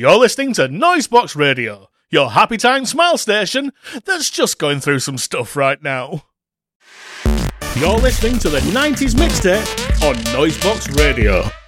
You're listening to Noisebox Radio, your happy time smile station that's just going through some stuff right now. You're listening to the 90s mixtape on Noisebox Radio.